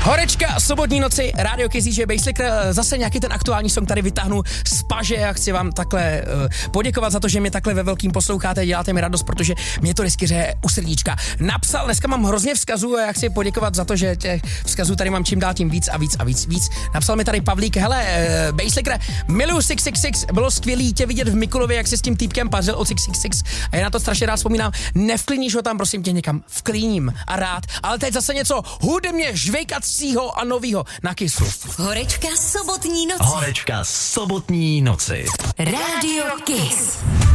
Horečka, sobotní noci, Radio Kiss, DJ Basslicker, zase nějaký ten aktuální song tady vytáhnu z paže a chci vám takhle poděkovat za to, že mě takhle ve velkým posloucháte, děláte mi radost, protože mě to vždycky hřeje u srdíčka. Napsal, dneska mám hrozně vzkazů a já chci poděkovat za to, že těch vzkazů tady mám čím dál tím víc a víc. Napsal mi tady Pavlík, hele, Basslicker, miluju 666, bylo skvělý tě vidět v Mikulově, jak si s tím týpkem pařil o 666 a já na to strašně rád vzpomínám, nevklíníš ho tam, prosím tě, někam, vklíním a rád, ale teď zase něco hudebně žvejkacího a novýho na Kissu. Horečka sobotní noci. Horečka sobotní noci. Radio Kiss.